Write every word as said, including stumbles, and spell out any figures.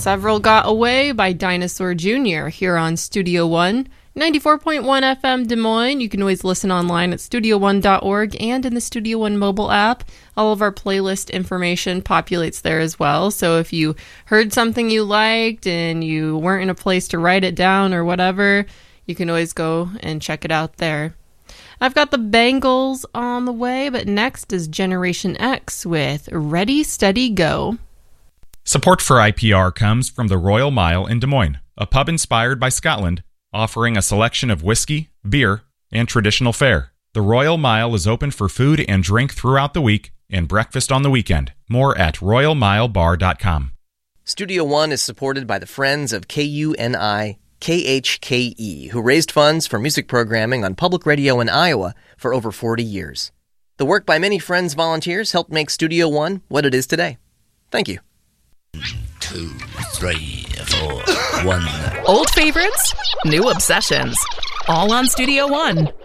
Several Got Away by Dinosaur Junior here on Studio One. ninety-four point one F M Des Moines. You can always listen online at studio one dot org and in the Studio One mobile app. All of our playlist information populates there as well. So if you heard something you liked and you weren't in a place to write it down or whatever, you can always go and check it out there. I've got the Bangles on the way, but next is Generation X with Ready, Steady, Go. Support for I P R comes from the Royal Mile in Des Moines, a pub inspired by Scotland, offering a selection of whiskey, beer, and traditional fare. The Royal Mile is open for food and drink throughout the week and breakfast on the weekend. More at royal mile bar dot com. Studio One is supported by the Friends of K U N I K H K E, who raised funds for music programming on public radio in Iowa for over forty years. The work by many Friends volunteers helped make Studio One what it is today. Thank you. Two, three, four, one. Old favorites, new obsessions. All on Studio One.